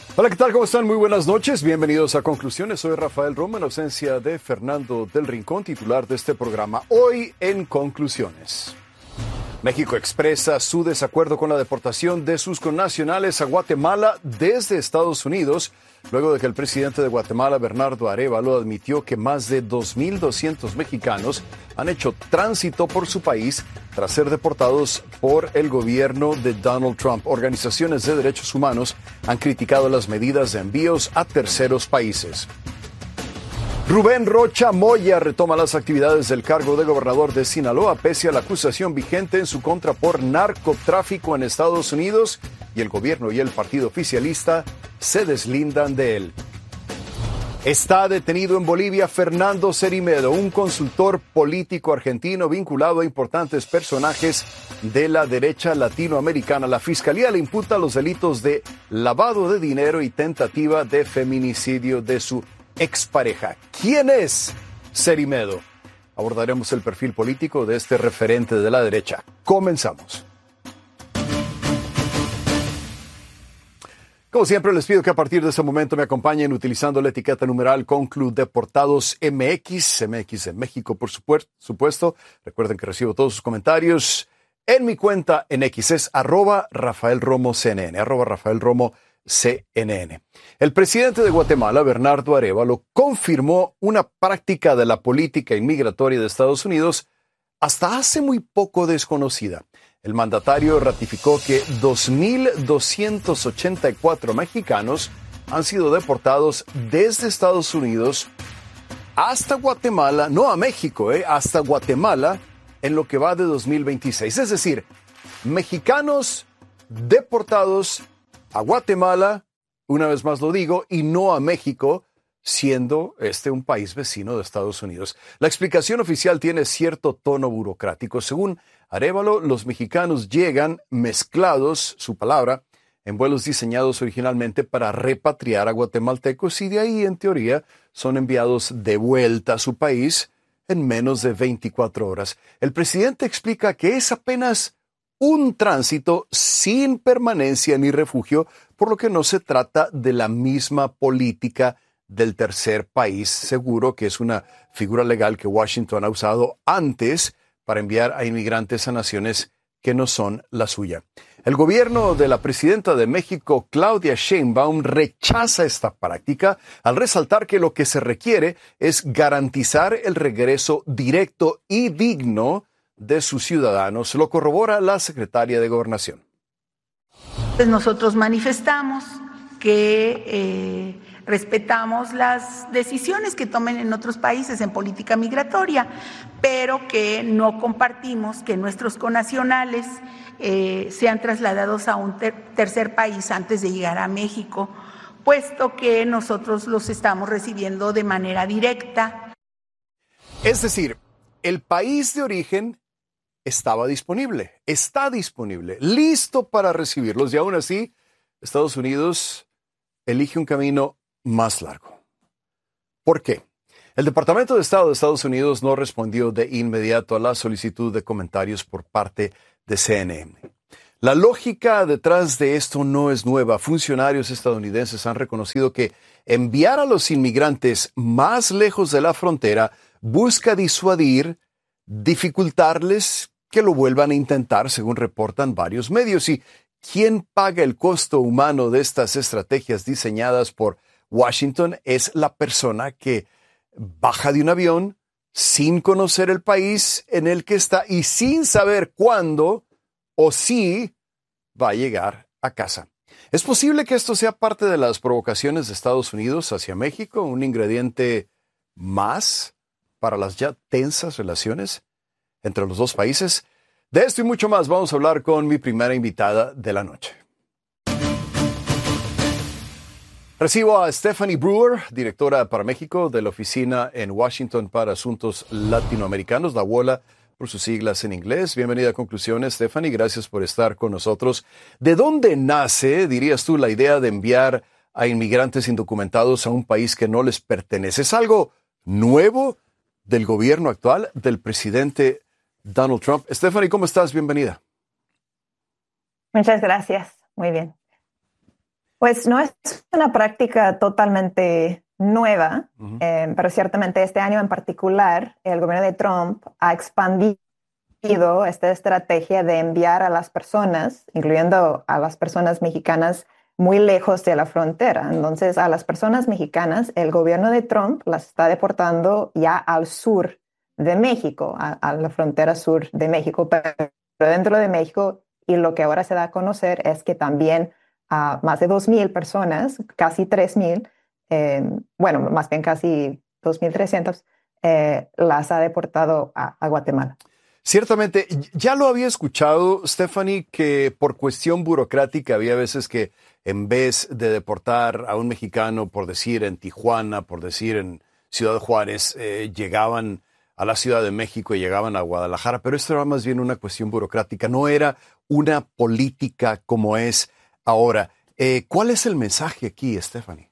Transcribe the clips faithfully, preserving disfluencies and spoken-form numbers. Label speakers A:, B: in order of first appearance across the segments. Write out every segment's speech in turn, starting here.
A: Hola, ¿qué tal? ¿Cómo están? Muy buenas noches. Bienvenidos a Conclusiones. Soy Rafael Romo, en ausencia de Fernando del Rincón, titular de este programa. Hoy en Conclusiones. México expresa su desacuerdo con la deportación de sus connacionales a Guatemala desde Estados Unidos, luego de que el presidente de Guatemala, Bernardo Arévalo, admitió que más de dos mil doscientos mexicanos han hecho tránsito por su país tras ser deportados por el gobierno de Donald Trump. Organizaciones de derechos humanos han criticado las medidas de envíos a terceros países. Rubén Rocha Moya retoma las actividades del cargo de gobernador de Sinaloa pese a la acusación vigente en su contra por narcotráfico en Estados Unidos, y el gobierno y el partido oficialista se deslindan de él. Está detenido en Bolivia Fernando Cerimedo, un consultor político argentino vinculado a importantes personajes de la derecha latinoamericana. La fiscalía le imputa los delitos de lavado de dinero y tentativa de feminicidio de su expareja. ¿Quién es Cerimedo? Abordaremos el perfil político de este referente de la derecha. Comenzamos. Como siempre, les pido que a partir de este momento me acompañen utilizando la etiqueta numeral Conclu Deportados M X, M X de México, por supuesto. Recuerden que recibo todos sus comentarios en mi cuenta en X, es arroba Rafael Romo C N N, arroba Rafael Romo C N N. El presidente de Guatemala, Bernardo Arévalo, confirmó una práctica de la política inmigratoria de Estados Unidos hasta hace muy poco desconocida. El mandatario ratificó que dos mil doscientos ochenta y cuatro mexicanos han sido deportados desde Estados Unidos hasta Guatemala, no a México, eh, hasta Guatemala, en lo que va de dos mil veintiséis. Es decir, mexicanos deportados a Guatemala, una vez más lo digo, y no a México, siendo este un país vecino de Estados Unidos. La explicación oficial tiene cierto tono burocrático. Según Arévalo, los mexicanos llegan mezclados, su palabra, en vuelos diseñados originalmente para repatriar a guatemaltecos y de ahí, en teoría, son enviados de vuelta a su país en menos de veinticuatro horas. El presidente explica que es apenas un tránsito sin permanencia ni refugio, por lo que no se trata de la misma política del tercer país seguro, que es una figura legal que Washington ha usado antes para enviar a inmigrantes a naciones que no son la suya. El gobierno de la presidenta de México, Claudia Sheinbaum, rechaza esta práctica al resaltar que lo que se requiere es garantizar el regreso directo y digno de sus ciudadanos. Lo corrobora la secretaria de Gobernación.
B: Pues nosotros manifestamos que eh, respetamos las decisiones que tomen en otros países en política migratoria, pero que no compartimos que nuestros connacionales eh, sean trasladados a un ter- tercer país antes de llegar a México, puesto que nosotros los estamos recibiendo de manera directa.
A: Es decir, el país de origen estaba disponible, está disponible, listo para recibirlos, y aún así, Estados Unidos elige un camino más largo. ¿Por qué? El Departamento de Estado de Estados Unidos no respondió de inmediato a la solicitud de comentarios por parte de C N N. La lógica detrás de esto no es nueva. Funcionarios estadounidenses han reconocido que enviar a los inmigrantes más lejos de la frontera busca disuadir, dificultarles que lo vuelvan a intentar, según reportan varios medios. ¿Y quién paga el costo humano de estas estrategias diseñadas por Washington? Es la persona que baja de un avión sin conocer el país en el que está y sin saber cuándo o si va a llegar a casa. ¿Es posible que esto sea parte de las provocaciones de Estados Unidos hacia México, un ingrediente más para las ya tensas relaciones entre los dos países? De esto y mucho más vamos a hablar con mi primera invitada de la noche. Recibo a Stephanie Brewer, directora para México de la Oficina en Washington para Asuntos Latinoamericanos, la WOLA por sus siglas en inglés. Bienvenida a Conclusiones, Stephanie, gracias por estar con nosotros. ¿De dónde nace, dirías tú, la idea de enviar a inmigrantes indocumentados a un país que no les pertenece? ¿Es algo nuevo del gobierno actual, del presidente Donald Trump? Stephanie, ¿cómo estás? Bienvenida.
C: Muchas gracias. Muy bien. Pues no es una práctica totalmente nueva,
A: Ujú.
C: eh, pero ciertamente este año en particular, el gobierno de Trump ha expandido esta estrategia de enviar a las personas, incluyendo a las personas mexicanas, muy lejos de la frontera. Entonces, a las personas mexicanas, el gobierno de Trump las está deportando ya al sur de México, a, a la frontera sur de México, pero dentro de México, y lo que ahora se da a conocer es que también a más de dos mil personas, casi tres mil, eh, bueno, más bien casi dos mil trescientos, eh, las ha deportado a, a Guatemala.
A: Ciertamente, ya lo había escuchado, Stephanie, que por cuestión burocrática había veces que en vez de deportar a un mexicano, por decir en Tijuana, por decir en Ciudad Juárez, eh, llegaban a la Ciudad de México y llegaban a Guadalajara, pero esto era más bien una cuestión burocrática, no era una política como es ahora. Eh, ¿Cuál es el mensaje aquí, Stephanie?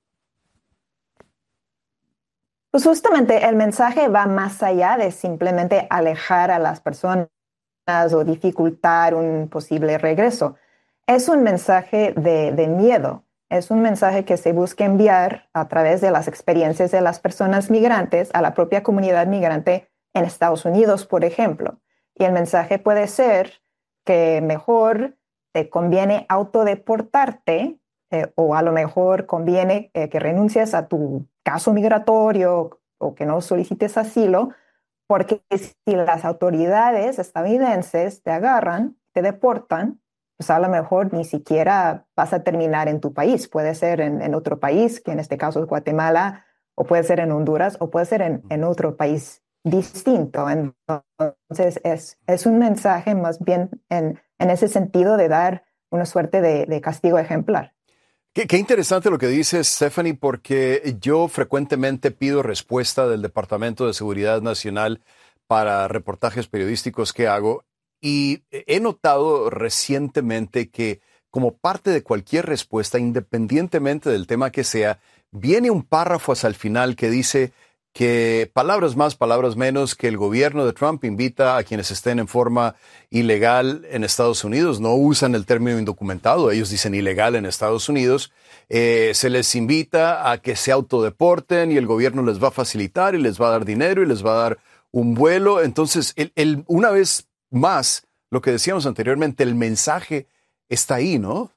C: Pues justamente el mensaje va más allá de simplemente alejar a las personas o dificultar un posible regreso. Es un mensaje de, de miedo, es un mensaje que se busca enviar a través de las experiencias de las personas migrantes a la propia comunidad migrante en Estados Unidos, por ejemplo. Y el mensaje puede ser que mejor te conviene autodeportarte eh, o a lo mejor conviene eh, que renuncies a tu caso migratorio o que no solicites asilo, porque si las autoridades estadounidenses te agarran, te deportan, pues a lo mejor ni siquiera vas a terminar en tu país. Puede ser en, en otro país, que en este caso es Guatemala, o puede ser en Honduras, o puede ser en, en otro país distinto. Entonces es, es un mensaje más bien en, en ese sentido de dar una suerte de, de castigo ejemplar.
A: Qué, qué interesante lo que dices, Stephanie, porque yo frecuentemente pido respuesta del Departamento de Seguridad Nacional para reportajes periodísticos que hago y he notado recientemente que como parte de cualquier respuesta, independientemente del tema que sea, viene un párrafo hasta el final que dice que palabras más, palabras menos, que el gobierno de Trump invita a quienes estén en forma ilegal en Estados Unidos. No usan el término indocumentado, ellos dicen ilegal en Estados Unidos. Eh, se les invita a que se autodeporten y el gobierno les va a facilitar y les va a dar dinero y les va a dar un vuelo. Entonces, el, el, una vez más, lo que decíamos anteriormente, el mensaje está ahí, ¿no?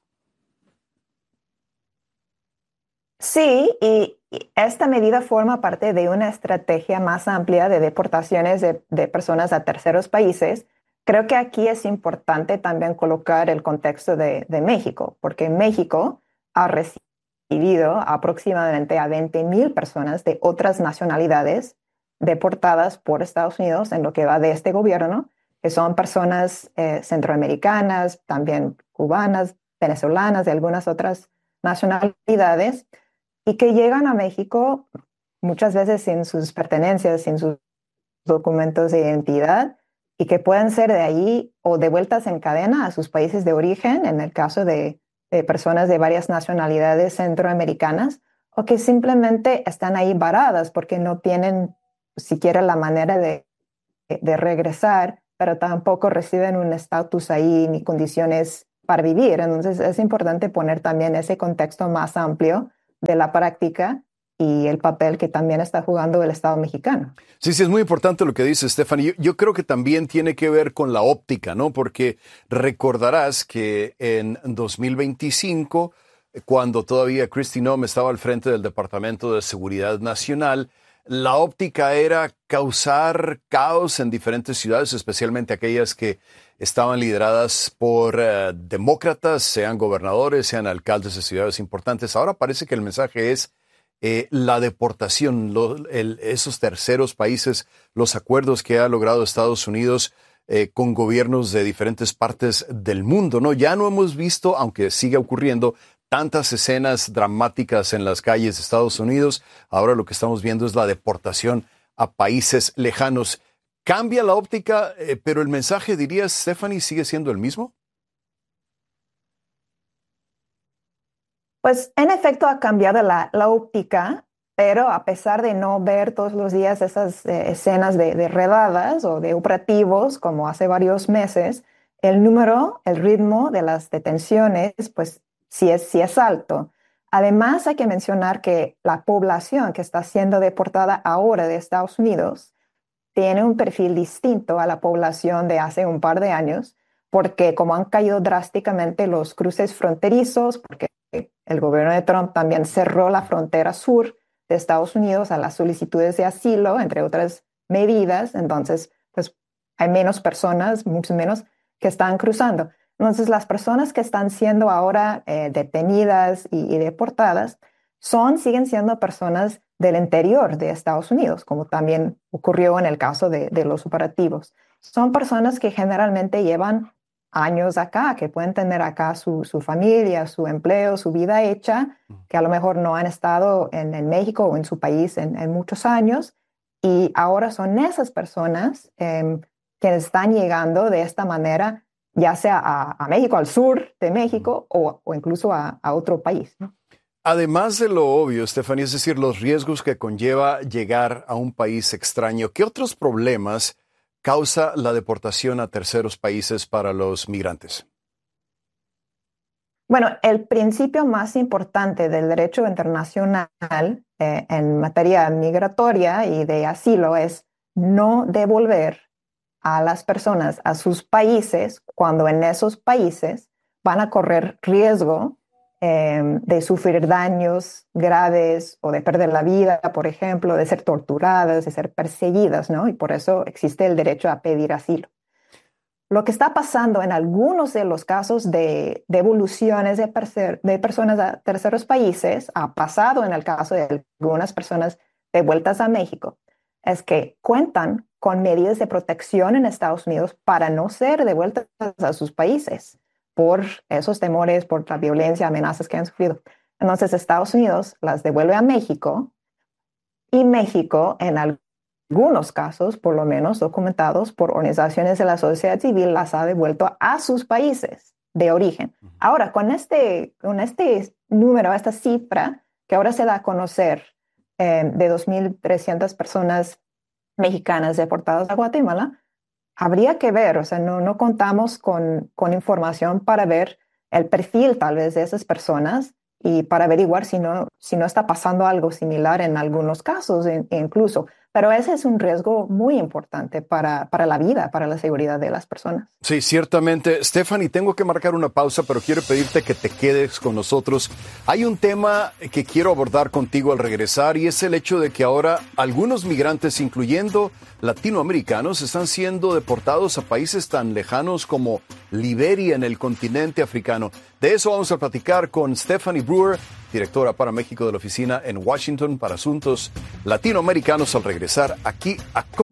C: Sí, y esta medida forma parte de una estrategia más amplia de deportaciones de, de personas a terceros países. Creo que aquí es importante también colocar el contexto de, de México, porque México ha recibido aproximadamente a veinte mil personas de otras nacionalidades deportadas por Estados Unidos en lo que va de este gobierno, que son personas eh, centroamericanas, también cubanas, venezolanas, de algunas otras nacionalidades y que llegan a México muchas veces sin sus pertenencias, sin sus documentos de identidad y que pueden ser de ahí o devueltas en cadena a sus países de origen, en el caso de, de personas de varias nacionalidades centroamericanas, o que simplemente están ahí varadas porque no tienen siquiera la manera de, de regresar, pero tampoco reciben un estatus ahí ni condiciones para vivir. Entonces es importante poner también ese contexto más amplio de la práctica y el papel que también está jugando el Estado mexicano.
A: Sí, sí, es muy importante lo que dice Stephanie. Yo, yo creo que también tiene que ver con la óptica, ¿no? Porque recordarás que en dos mil veinticinco, cuando todavía Kristi Noem estaba al frente del Departamento de Seguridad Nacional, la óptica era causar caos en diferentes ciudades, especialmente aquellas que estaban lideradas por uh, demócratas, sean gobernadores, sean alcaldes de ciudades importantes. Ahora parece que el mensaje es eh, la deportación, lo, el, esos terceros países, los acuerdos que ha logrado Estados Unidos eh, con gobiernos de diferentes partes del mundo, ¿no? Ya no hemos visto, aunque siga ocurriendo, tantas escenas dramáticas en las calles de Estados Unidos. Ahora lo que estamos viendo es la deportación a países lejanos. Cambia la óptica, eh, pero el mensaje, dirías, Stephanie, sigue siendo el mismo.
C: Pues en efecto ha cambiado la, la óptica, pero a pesar de no ver todos los días esas eh, escenas de, de redadas o de operativos como hace varios meses, el número, el ritmo de las detenciones, pues sí es, sí es alto. Además, hay que mencionar que la población que está siendo deportada ahora de Estados Unidos tiene un perfil distinto a la población de hace un par de años, porque como han caído drásticamente los cruces fronterizos, porque el gobierno de Trump también cerró la frontera sur de Estados Unidos a las solicitudes de asilo, entre otras medidas, entonces pues hay menos personas, mucho menos, que están cruzando. Entonces las personas que están siendo ahora eh, detenidas y, y deportadas son, siguen siendo personas del interior de Estados Unidos, como también ocurrió en el caso de, de los operativos. Son personas que generalmente llevan años acá, que pueden tener acá su, su familia, su empleo, su vida hecha, que a lo mejor no han estado en, en México o en su país en, en muchos años, y ahora son esas personas eh, que están llegando de esta manera, ya sea a, a México, al sur de México, o, o incluso a, a otro país, ¿no?
A: Además de lo obvio, Stephanie, es decir, los riesgos que conlleva llegar a un país extraño, ¿qué otros problemas causa la deportación a terceros países para los migrantes?
C: Bueno, el principio más importante del derecho internacional eh, en materia migratoria y de asilo es no devolver a las personas a sus países cuando en esos países van a correr riesgo eh, de sufrir daños graves o de perder la vida, por ejemplo, de ser torturadas, de ser perseguidas, ¿no? Y por eso existe el derecho a pedir asilo. Lo que está pasando en algunos de los casos de devoluciones de, perser, de personas a terceros países, ha pasado en el caso de algunas personas devueltas a México, es que cuentan con medidas de protección en Estados Unidos para no ser devueltas a sus países por esos temores, por la violencia, amenazas que han sufrido. Entonces Estados Unidos las devuelve a México y México, en algunos casos, por lo menos documentados por organizaciones de la sociedad civil, las ha devuelto a sus países de origen. Ahora, con este, con este número, esta cifra que ahora se da a conocer eh, de dos mil trescientas personas mexicanas deportadas a Guatemala, habría que ver, o sea, no, no contamos con, con información para ver el perfil tal vez de esas personas y para averiguar si no, si no está pasando algo similar en algunos casos incluso. Pero ese es un riesgo muy importante para, para la vida, para la seguridad de las personas.
A: Sí, ciertamente. Stephanie, tengo que marcar una pausa, pero quiero pedirte que te quedes con nosotros. Hay un tema que quiero abordar contigo al regresar y es el hecho de que ahora algunos migrantes, incluyendo latinoamericanos, están siendo deportados a países tan lejanos como Liberia en el continente africano. De eso vamos a platicar con Stephanie Brewer, directora para México de la Oficina en Washington para Asuntos Latinoamericanos, al regresar aquí a